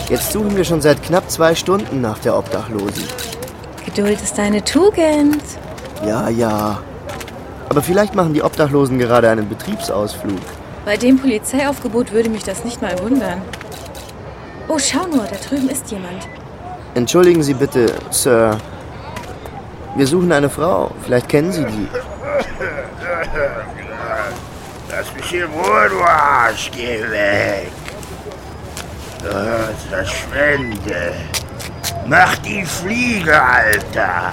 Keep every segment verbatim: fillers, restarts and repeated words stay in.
Jetzt suchen wir schon seit knapp zwei Stunden nach der Obdachlosen. Geduld ist eine Tugend. Ja, ja. Aber vielleicht machen die Obdachlosen gerade einen Betriebsausflug. Bei dem Polizeiaufgebot würde mich das nicht mal wundern. Oh, schau nur, da drüben ist jemand. Entschuldigen Sie bitte, Sir. Wir suchen eine Frau. Vielleicht kennen Sie die. Lass mich hier wohl, du Arsch. Geh weg. Das verschwende. Mach die Fliege, Alter.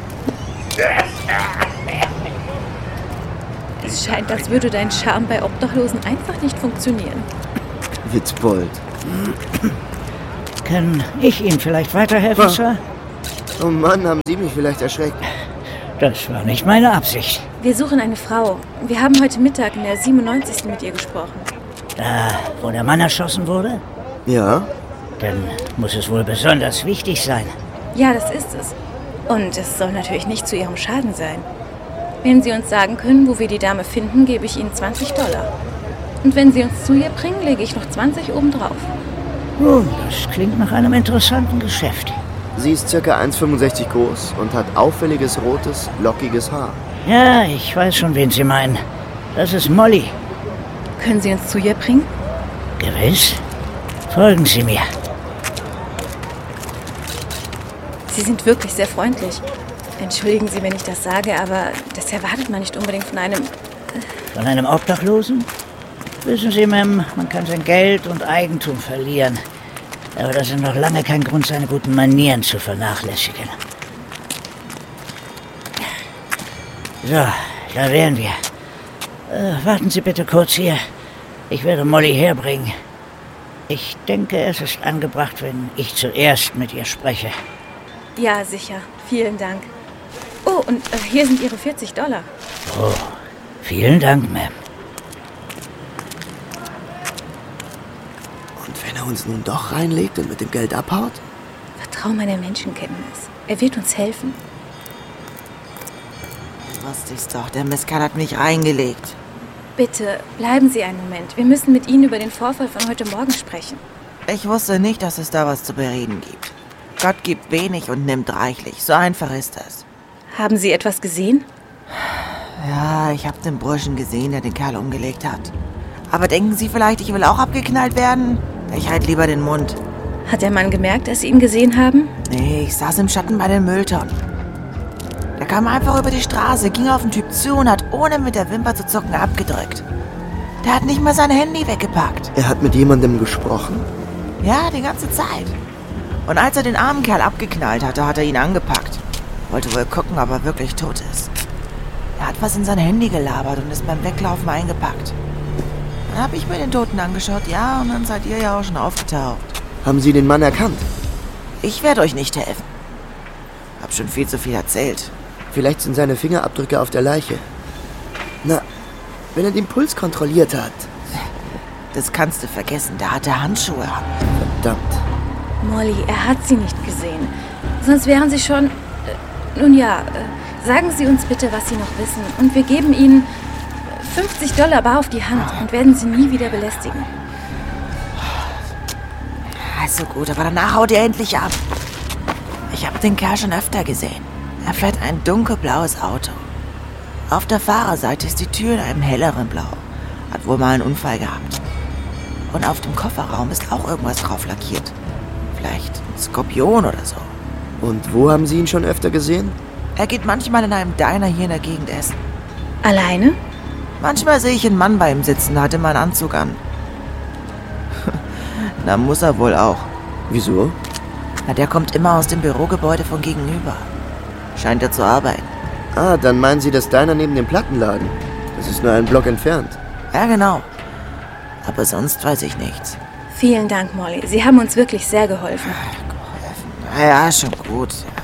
Es scheint, als würde dein Charme bei Obdachlosen einfach nicht funktionieren. Witzbold. Kann ich Ihnen vielleicht weiterhelfen, Ah. Sir? Oh Mann, haben Sie mich vielleicht erschreckt. Das war nicht meine Absicht. Wir suchen eine Frau. Wir haben heute Mittag in der siebenundneunzigsten mit ihr gesprochen. Da, wo der Mann erschossen wurde? Ja? Dann muss es wohl besonders wichtig sein. Ja, das ist es. Und es soll natürlich nicht zu ihrem Schaden sein. Wenn Sie uns sagen können, wo wir die Dame finden, gebe ich Ihnen zwanzig Dollar. Und wenn Sie uns zu ihr bringen, lege ich noch zwanzig obendrauf. Nun, das klingt nach einem interessanten Geschäft. Sie ist ca. eins Komma fünfundsechzig groß und hat auffälliges, rotes, lockiges Haar. Ja, ich weiß schon, wen Sie meinen. Das ist Molly. Können Sie uns zu ihr bringen? Gewiss. Folgen Sie mir. Sie sind wirklich sehr freundlich. Entschuldigen Sie, wenn ich das sage, aber das erwartet man nicht unbedingt von einem... Von einem Obdachlosen? Wissen Sie, Ma'am, man kann sein Geld und Eigentum verlieren. Aber das ist noch lange kein Grund, seine guten Manieren zu vernachlässigen. So, da wären wir. Äh, warten Sie bitte kurz hier. Ich werde Molly herbringen. Ich denke, es ist angebracht, wenn ich zuerst mit ihr spreche. Ja, sicher. Vielen Dank. Oh, und äh, hier sind Ihre vierzig Dollar. Oh, vielen Dank, Ma'am. Und wenn er uns nun doch reinlegt und mit dem Geld abhaut? Vertrau meiner Menschenkenntnis. Er wird uns helfen. Wusste ich's doch, der Mistkerl hat mich reingelegt. Bitte, bleiben Sie einen Moment. Wir müssen mit Ihnen über den Vorfall von heute Morgen sprechen. Ich wusste nicht, dass es da was zu bereden gibt. Gott gibt wenig und nimmt reichlich. So einfach ist das. Haben Sie etwas gesehen? Ja, ich habe den Burschen gesehen, der den Kerl umgelegt hat. Aber denken Sie vielleicht, ich will auch abgeknallt werden? Ich halte lieber den Mund. Hat der Mann gemerkt, dass Sie ihn gesehen haben? Nee, ich saß im Schatten bei den Mülltonnen. Der kam einfach über die Straße, ging auf den Typ zu und hat ohne mit der Wimper zu zucken abgedrückt. Der hat nicht mal sein Handy weggepackt. Er hat mit jemandem gesprochen? Ja, die ganze Zeit. Und als er den armen Kerl abgeknallt hatte, hat er ihn angepackt. Wollte wohl gucken, ob er wirklich tot ist. Er hat was in sein Handy gelabert und ist beim Weglaufen eingepackt. Dann habe ich mir den Toten angeschaut, ja, und dann seid ihr ja auch schon aufgetaucht. Haben Sie den Mann erkannt? Ich werde euch nicht helfen. Hab schon viel zu viel erzählt. Vielleicht sind seine Fingerabdrücke auf der Leiche. Na, wenn er den Puls kontrolliert hat. Das kannst du vergessen, der hatte Handschuhe an. Verdammt. Molly, er hat Sie nicht gesehen. Sonst wären Sie schon... Äh, nun ja, äh, sagen Sie uns bitte, was Sie noch wissen. Und wir geben Ihnen fünfzig Dollar bar auf die Hand und werden Sie nie wieder belästigen. Also gut, aber danach haut ihr endlich ab. Ich habe den Kerl schon öfter gesehen. Er fährt ein dunkelblaues Auto. Auf der Fahrerseite ist die Tür in einem helleren Blau. Hat wohl mal einen Unfall gehabt. Und auf dem Kofferraum ist auch irgendwas drauf lackiert. Vielleicht ein Skorpion oder so. Und wo haben Sie ihn schon öfter gesehen? Er geht manchmal in einem Diner hier in der Gegend essen. Alleine? Manchmal sehe ich einen Mann bei ihm sitzen, der hat immer einen Anzug an. Na, muss er wohl auch. Wieso? Na, der kommt immer aus dem Bürogebäude von gegenüber. Scheint er zu arbeiten. Ah, dann meinen Sie das Diner neben dem Plattenladen. Das ist nur einen Block entfernt. Ja, genau. Aber sonst weiß ich nichts. Vielen Dank, Molly. Sie haben uns wirklich sehr geholfen. Na ja, schon gut.